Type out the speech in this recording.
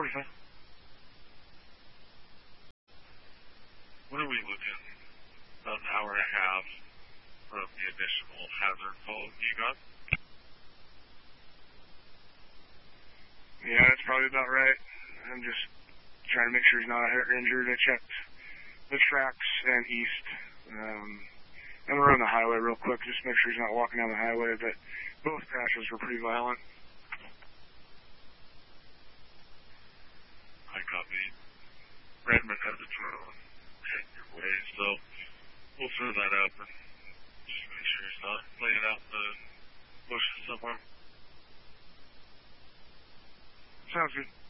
45. What are we looking? About an hour and a half from the initial hazard call you got? Yeah, that's probably about right. I'm just trying to make sure he's not hurt or injured. I checked the tracks and east. I'm going to run the highway real quick, just make sure he's not walking down the highway, but both crashes were pretty violent. I copy. Redmond has a drone heading your way, so we'll throw that up and just make sure he's not laying out the bushes somewhere. Sounds good.